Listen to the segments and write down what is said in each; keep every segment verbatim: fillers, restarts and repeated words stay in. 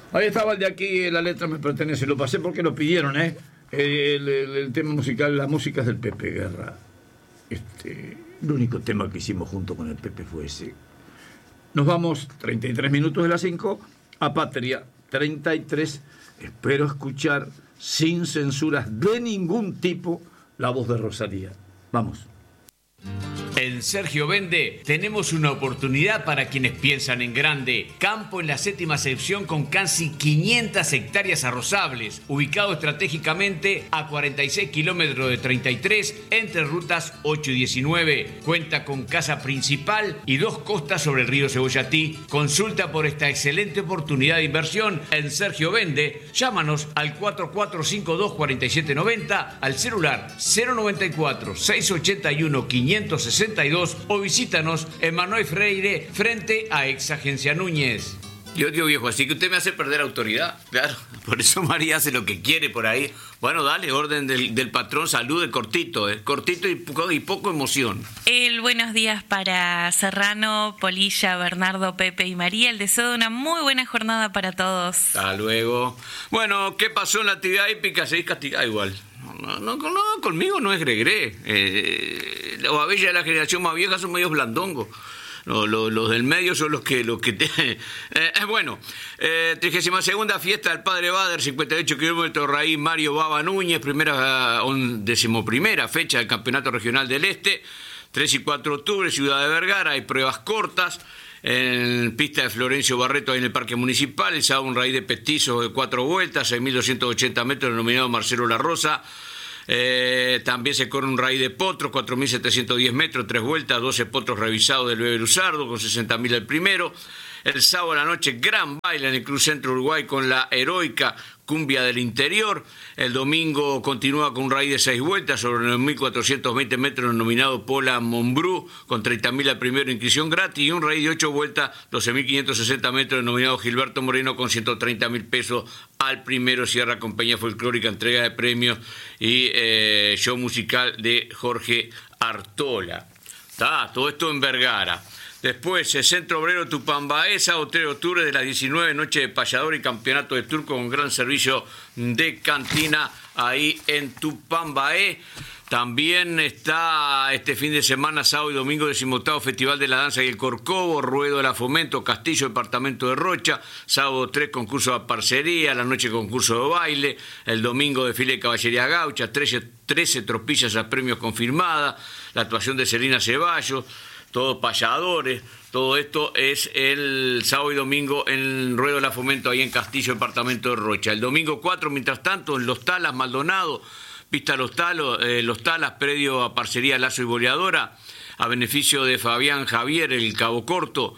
Ahí estaba el de aquí, La letra me pertenece, lo pasé porque lo pidieron, ¿eh? El, el, el tema musical, la música es del Pepe Guerra. Este, el único tema que hicimos junto con el Pepe fue ese. Nos vamos, treinta y tres minutos de las cinco, a Patria, treinta y tres. Espero escuchar sin censuras de ningún tipo la voz de Rosalía. Vamos. En Sergio Vende tenemos una oportunidad para quienes piensan en grande. Campo en la séptima sección con casi quinientas hectáreas arrozables, ubicado estratégicamente a cuarenta y seis kilómetros de treinta y tres entre rutas ocho y diecinueve. Cuenta con casa principal y dos costas sobre el río Cebollatí. Consulta por esta excelente oportunidad de inversión en Sergio Vende. Llámanos al cuatro cuatro cinco dos cuatro siete nueve cero, al celular cero noventa y cuatro seiscientos ochenta y uno quinientos sesenta y dos o visítanos en Manuel Freire frente a Ex Agencia Núñez. Yo digo, viejo, así que usted me hace perder autoridad. Claro, por eso María hace lo que quiere por ahí. Bueno, dale, orden del, del patrón, salude cortito, ¿eh? Cortito y, y poco emoción. El buenos días para Serrano, Polilla, Bernardo, Pepe y María. El deseo de una muy buena jornada para todos. Hasta luego. Bueno, ¿qué pasó en la actividad hípica? Seguís castigada igual. No, no, no, conmigo no es gregré. Eh, los abellas de la generación más vieja son medios blandongos. Los, los, los del medio son los que... Los que te, eh, bueno, eh, trigésima segunda fiesta del Padre Bader, cincuenta y ocho kilómetros raíz Mario Baba Núñez, primera, decimoprimera fecha del Campeonato Regional del Este, tres y cuatro de octubre, Ciudad de Vergara, hay pruebas cortas. En pista de Florencio Barreto, ahí en el Parque Municipal, el sábado un raíz de petizo de cuatro vueltas, seis mil doscientos ochenta metros, denominado Marcelo La Rosa. Eh, también se corre un raíz de potros, cuatro mil setecientos diez metros, tres vueltas, doce potros revisados del Bebe Luzardo, con sesenta mil el primero. El sábado a la noche, gran baile en el Club Centro Uruguay con la heroica Cumbia del Interior. El domingo continúa con un raíz de seis vueltas sobre nueve mil cuatrocientos veinte metros, denominado Pola Monbrú, con treinta mil al primero, inscripción gratis, y un raíz de ocho vueltas, doce mil quinientos sesenta metros, denominado Gilberto Moreno, con ciento treinta mil pesos al primero. Cierra con Peña Folclórica, entrega de premios y eh, show musical de Jorge Artola. Está todo esto en Vergara. Después, el Centro Obrero Tupambaé, sábado tres de octubre de las diecinueve, noche de payador y campeonato de turco con gran servicio de cantina ahí en Tupambaé. También está este fin de semana, sábado y domingo, decimoctavo Festival de la Danza y el Corcovo, Ruedo de la Fomento, Castillo, departamento de Rocha. Sábado tres, concurso de parcería, la noche concurso de baile, el domingo desfile de caballería gaucha, trece, trece tropillas a premios confirmadas, la actuación de Selina Ceballos, todos payadores. Todo esto es el sábado y domingo en Ruedo de la Fomento, ahí en Castillo, departamento de Rocha. El domingo cuatro, mientras tanto, en Los Talas, Maldonado, pista Los Talos, eh, Los Talas, predio a parcería Lazo y Boleadora, a beneficio de Fabián Javier, el Cabo Corto.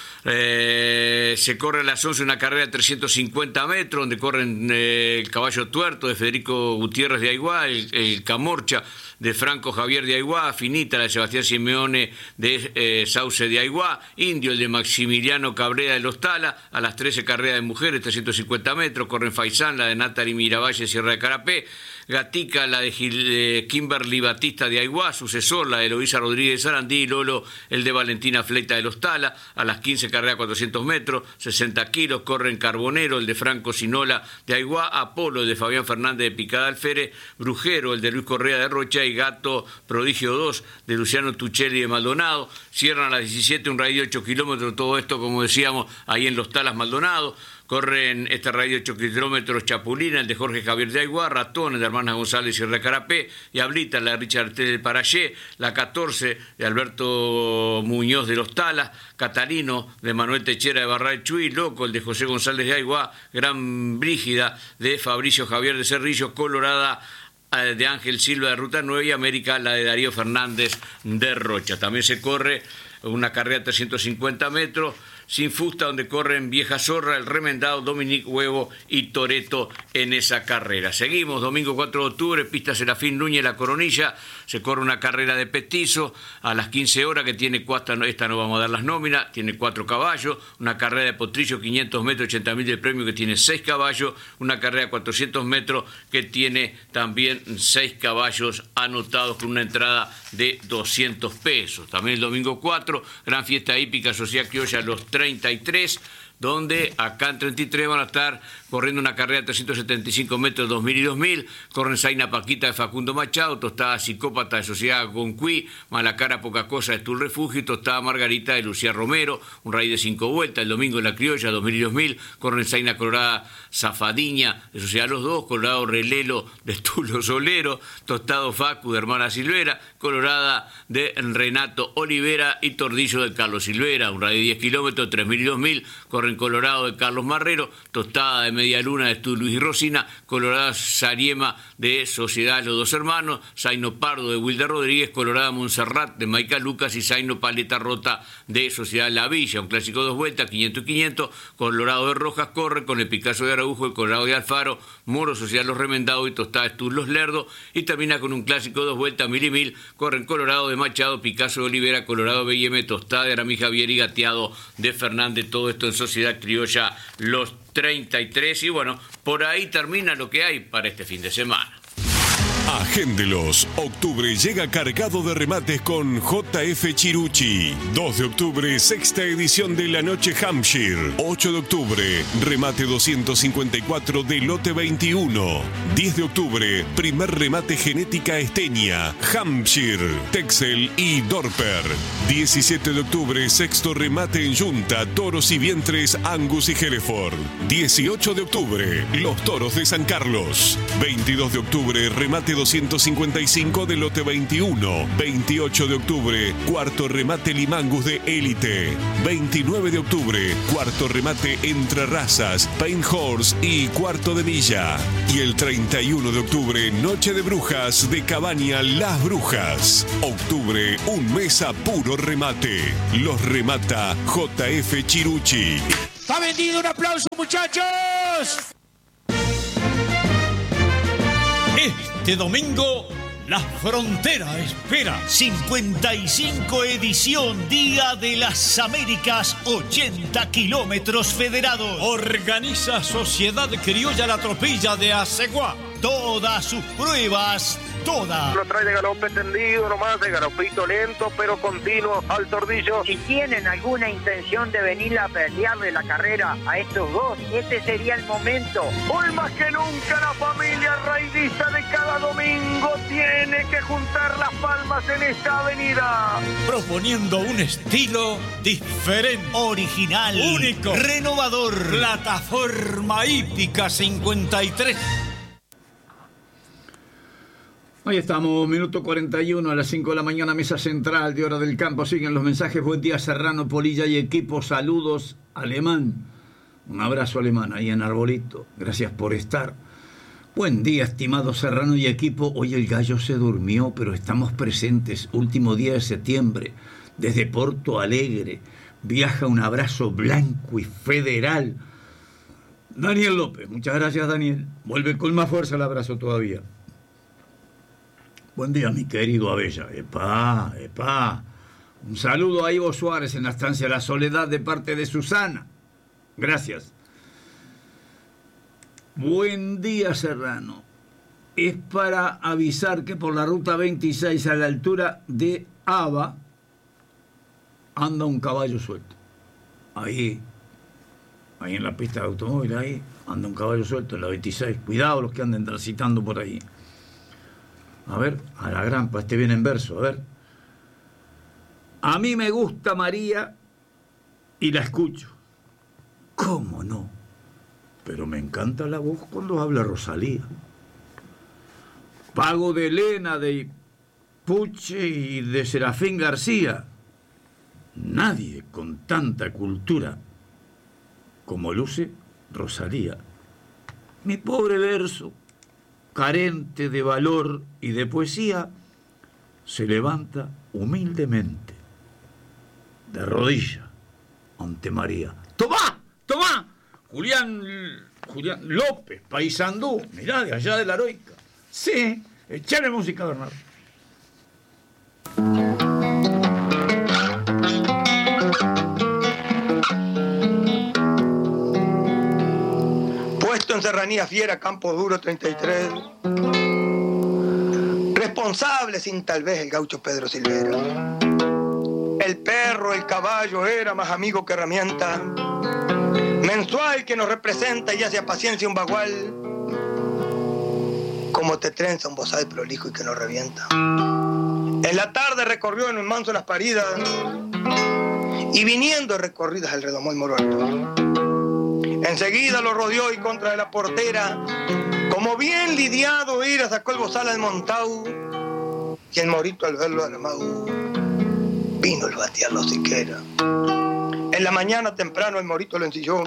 Eh, se corre a las once una carrera de trescientos cincuenta metros, donde corren eh, el Caballo Tuerto de Federico Gutiérrez de Aiguá, el, el Camorcha de Franco Javier de Aiguá, Finita la de Sebastián Simeone de eh, Sauce de Aiguá, Indio el de Maximiliano Cabrera de Los Talas, a las trece carrera de mujeres, trescientos cincuenta metros, corren Faisán, la de Natari Miravalle, Sierra de Carapé, Gatica, la de Gil, eh, Kimberly Batista de Aiguá, sucesor, la de Eloísa Rodríguez de Sarandí, y Lolo, el de Valentina Fleita de Los Talas, a las quince carrera cuatrocientos metros, sesenta kilos, corren Carbonero, el de Franco Sinola de Aiguá, Apolo, el de Fabián Fernández de Picada Alférez, Brujero, el de Luis Correa de Rocha, y Gato Prodigio dos de Luciano Tuchelli de Maldonado. Cierran a las diecisiete un raíz de ocho kilómetros, todo esto, como decíamos, ahí en Los Talas, Maldonado. Corren este raíz de ocho kilómetros Chapulina, el de Jorge Javier de Aiguá, Ratón, el de Hermanas González y Recarapé, y Ablita, la de Richard T. del Parallé, la catorce de Alberto Muñoz de Los Talas, Catalino de Manuel Techera de Barral Chuy, Loco, el de José González de Aiguá, Gran Brígida de Fabricio Javier de Cerrillo, Colorada de Ángel Silva de Ruta nueve, y América, la de Darío Fernández de Rocha. También se corre una carrera de trescientos cincuenta metros, sin fusta, donde corren Vieja Zorra, El Remendado, Dominic Huevo y Toreto en esa carrera. Seguimos, domingo cuatro de octubre, pista Serafín Núñez, La Coronilla, se corre una carrera de petizo a las quince horas que tiene cuatro, esta no vamos a dar las nóminas, tiene cuatro caballos, una carrera de potrillo quinientos metros, ochenta mil del premio que tiene seis caballos, una carrera de cuatrocientos metros que tiene también seis caballos anotados con una entrada de doscientos pesos. También el domingo cuatro, gran fiesta hípica Sociedad Criolla Los treinta y tres, donde acá en treinta y tres van a estar corriendo una carrera de trescientos setenta y cinco metros, dos mil y dos mil, corren Zaina Paquita de Facundo Machado, Tostada Psicópata de Sociedad Goncuí, Mala Cara Poca Cosa de Tour Refugio y Tostada Margarita de Lucía Romero, un raíz de cinco vueltas, el domingo en La Criolla, dos mil y dos mil, corren Zaina Colorada Zafadiña de Sociedad Los Dos, Colorado Relelo de Tulo Solero, Tostado Facu de Hermana Silvera, Colorada de Renato Olivera y Tordillo de Carlos Silvera, un radio de diez kilómetros, tres mil y dos mil, corren Colorado de Carlos Marrero, Tostada de Media Luna de Tú Luis y Rosina, Colorada Sariema de Sociedad Los Dos Hermanos, Zaino Pardo de Wilder Rodríguez, Colorada Montserrat de Maica Lucas y Zaino Paleta Rota de Sociedad La Villa, un clásico dos vueltas, quinientos y quinientos, Colorado de Rojas corre con el Picasso de Araujo, el Colorado de Alfaro, Moro Sociedad Los Remendados y Tostada Estur Los Lerdos, y termina con un clásico dos vueltas, mil y mil, corren Colorado de Machado, Picasso de Olivera, Colorado B M, Tostada de Aramí Javier y Gateado de Fernández, todo esto en Sociedad Criolla Los treinta y tres, y bueno, por ahí termina lo que hay para este fin de semana. Agéndelos. Octubre llega cargado de remates con J F Chirucci. dos de octubre, sexta edición de la Noche Hampshire. ocho de octubre, remate doscientos cincuenta y cuatro de lote veintiuno. diez de octubre, primer remate genética esteña, Hampshire, Texel y Dorper. diecisiete de octubre, sexto remate en yunta, toros y vientres Angus y Hereford. dieciocho de octubre, los toros de San Carlos. veintidós de octubre, remate doscientos cincuenta y cinco de lote veintiuno. veintiocho de octubre, cuarto remate Limangus de Élite. veintinueve de octubre, cuarto remate Entre Razas, Paint Horse y cuarto de milla. Y el treinta y uno de octubre, Noche de Brujas de Cabaña Las Brujas. Octubre, un mes a puro remate. Los remata J F Chirucci. ¡Está vendido! ¡Un aplauso, muchachos! Este domingo, La Frontera espera cincuenta y cinco edición Día de las Américas, ochenta kilómetros federados. Organiza Sociedad Criolla La Tropilla de Aceguá. Todas sus pruebas, todas. Lo trae de galope tendido nomás, de galopito lento pero continuo al Tordillo. Si tienen alguna intención de venir a pelearle la carrera a estos dos, este sería el momento. Hoy más que nunca la familia raidista de cada domingo tiene que juntar las palmas en esta avenida. Proponiendo un estilo diferente, original, único, renovador. Plataforma hípica cincuenta y tres. Ahí estamos, minuto cuarenta y uno, a las cinco de la mañana, mesa central de Hora del Campo. Siguen los mensajes. Buen día, Serrano, Polilla y equipo. Saludos, Alemán. Un abrazo, Alemán, ahí en Arbolito. Gracias por estar. Buen día, estimado Serrano y equipo. Hoy el gallo se durmió, pero estamos presentes. Último día de septiembre. Desde Porto Alegre. Viaja un abrazo blanco y federal. Daniel López. Muchas gracias, Daniel. Vuelve con más fuerza el abrazo todavía. Buen día, mi querido Abella. Epá, epá. Un saludo a Ivo Suárez en la estancia La Soledad de parte de Susana. Gracias. Buen día, Serrano. Es para avisar que por la ruta veintiséis a la altura de Aba anda un caballo suelto. Ahí, ahí en la pista de automóvil, ahí anda un caballo suelto en la veintiséis. Cuidado los que anden transitando por ahí. A ver, a la grampa, este viene en verso, a ver. A mí me gusta María y la escucho. ¿Cómo no? Pero me encanta la voz cuando habla Rosalía. Pago de Elena, de Puche y de Serafín García. Nadie con tanta cultura como luce Rosalía. Mi pobre verso, carente de valor y de poesía, se levanta humildemente, de rodilla, ante María. ¡Tomá! ¡Tomá! Julián, Julián López, Paysandú, mirá, de allá de la Heroica. Sí, echale música, Bernardo. Puesto en Serranía Fiera, Campo Duro treinta y tres. Responsable sin tal vez el gaucho Pedro Silvera. El perro, el caballo era más amigo que herramienta. mensual que nos representa y hace a paciencia un bagual, como te trenza un bozal prolijo y que nos revienta. En la tarde recorrió en un manso las paridas y viniendo recorridas el redomó el moro alto. Enseguida lo rodeó y contra de la portera, como bien lidiado era, sacó el bozal al montau y el morito al verlo armado vino el batearlo siquiera. En la mañana temprano el morito lo ensilló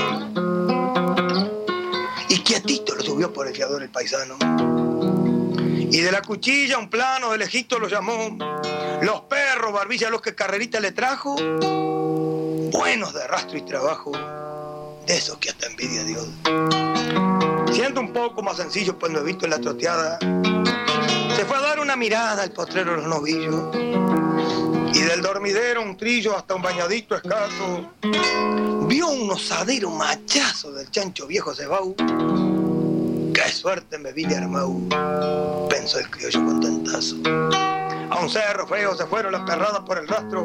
y quietito lo subió por el fiador el paisano. Y de la cuchilla un plano del Egipto lo llamó, los perros barbilla los que carrerita le trajo, buenos de rastro y trabajo, de esos que hasta envidia Dios. Siendo un poco más sencillo pues no he visto en la troteada, se fue a dar una mirada al potrero de los novillos. Y del dormidero un trillo hasta un bañadito escaso, vio un osadero machazo del chancho viejo cebau. ¡Qué suerte me vine armau!, pensó el criollo contentazo. A un cerro feo se fueron las perradas por el rastro,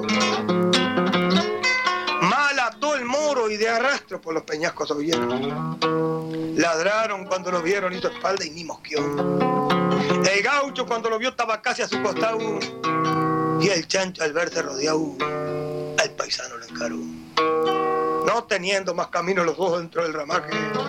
mal ató el moro y de arrastro por los peñascos oyeron. Ladraron cuando lo vieron hizo espalda y ni mosqueó. El gaucho cuando lo vio estaba casi a su costado, y el chancho al verse rodeado al paisano lo encaró. No teniendo más camino los dos dentro del ramaje,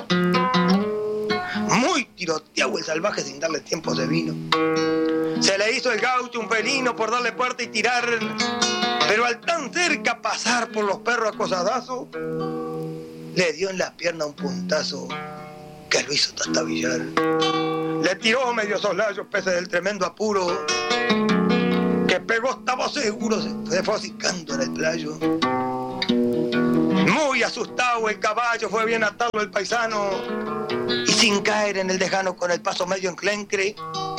muy tiroteado el salvaje sin darle tiempo de vino. Se le hizo el gaucho un felino por darle puerta y tirar, pero al tan cerca pasar por los perros acosadazos, le dio en las piernas un puntazo que lo hizo tastabillar. Le tiró medio soslayo pese del tremendo apuro, que pegó estaba seguro, se fue acicando en el playo. Muy asustado el caballo, fue bien atado el paisano, y sin caer en el dejano con el paso medio enclencre,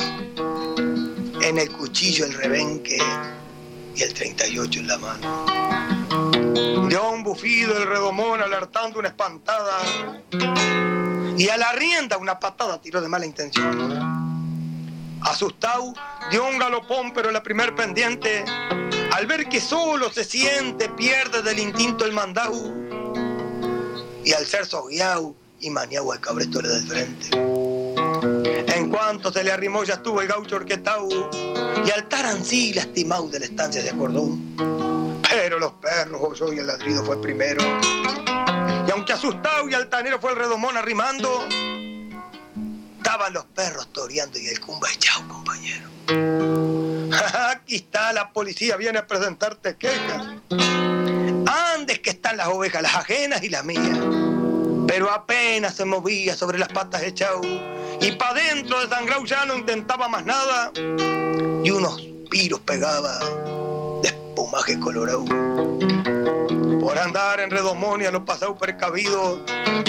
en el cuchillo el rebenque y el treinta y ocho en la mano. Dio un bufido el redomón alertando una espantada, y a la rienda una patada tiró de mala intención. Asustado, dio un galopón, pero en la primer pendiente, al ver que solo se siente, pierde del instinto el mandau, y al ser soguiao y maniau al cabresto le da el frente. En cuanto se le arrimó ya estuvo el gaucho orquetau, y al tarancí lastimau de la estancia se acordó. Pero los perros oyó y el ladrido fue primero, y aunque asustado y altanero fue el redomón arrimando, estaban los perros toreando y el cumba echao, compañero. Aquí está, la policía viene a presentarte quejas. Andes que están las ovejas, las ajenas y las mías. Pero apenas se movía sobre las patas echao, y pa' dentro de sangrao ya no intentaba más nada, y unos piros pegaba de espumaje colorado. Por andar en redomón y a los pasados precavidos,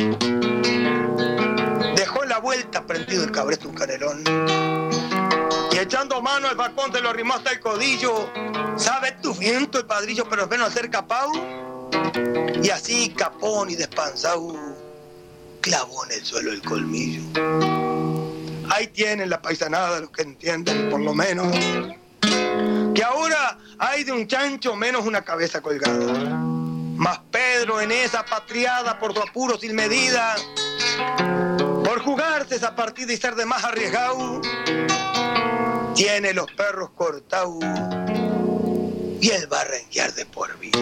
dejó en la vuelta prendido el cabresto un canelón, y echando mano al facón se lo arrimó hasta el codillo. ¿Sabe tu viento el padrillo, pero es bueno hacer capau? Y así capón y despansau clavó en el suelo el colmillo. Ahí tienen la paisanada los que entienden, por lo menos, que ahora hay de un chancho menos una cabeza colgada. Mas Pedro en esa patriada por su apuro sin medida, por jugarse esa partida y ser de más arriesgado, tiene los perros cortados y él va a renguear de por vida.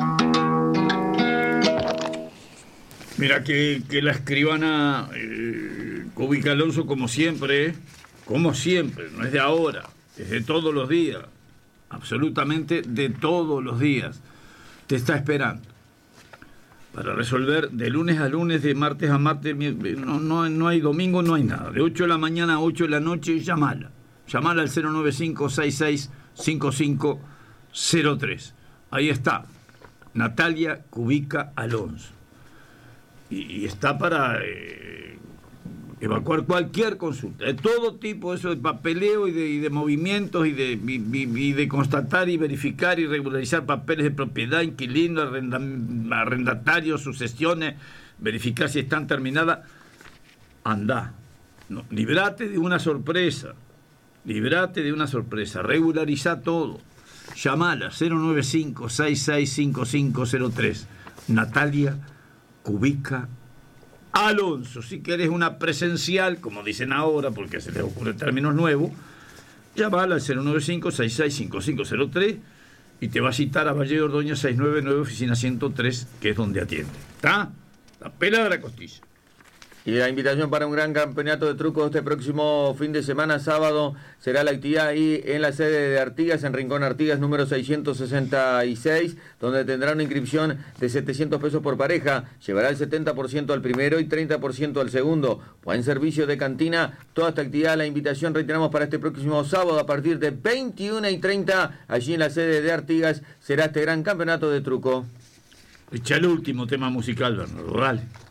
Mira que, que la escribana eh, Cubica Alonso, como siempre, como siempre, no es de ahora, es de todos los días, absolutamente de todos los días, te está esperando para resolver de lunes a lunes, de martes a martes, no, no, no hay domingo, no hay nada, de ocho de la mañana a ocho de la noche, llamala, llamala al cero nueve cinco seis seis cinco cinco cero tres, ahí está, Natalia Cubica Alonso. Y, y está para eh, evacuar cualquier consulta, de todo tipo, eso de papeleo y de, y de movimientos y de, y, y de constatar y verificar y regularizar papeles de propiedad, inquilino, arrenda, arrendatarios, sucesiones, verificar si están terminadas. Andá, no, librate de una sorpresa, librate de una sorpresa, regulariza todo. Llamala cero nueve cinco seis seis cinco cinco cero tres, Natalia Cubica Alonso. Si querés una presencial, como dicen ahora, porque se les ocurren términos nuevos, llamala al cero nueve cinco, seis seis cinco cinco cero tres y te va a citar a Valle de Ordóñez seiscientos noventa y nueve, oficina ciento tres, que es donde atiende. ¿Está? La pela de la costilla. Y la invitación para un gran campeonato de trucos este próximo fin de semana, sábado, será la actividad ahí en la sede de Artigas, en Rincón Artigas, número seiscientos sesenta y seis, donde tendrá una inscripción de setecientos pesos por pareja. Llevará el setenta por ciento al primero y treinta por ciento al segundo. Buen servicio de cantina. Toda esta actividad, la invitación, reiteramos, para este próximo sábado a partir de veintiuna y treinta, allí en la sede de Artigas, será este gran campeonato de truco. Echa el último tema musical, Bernardo. Dale.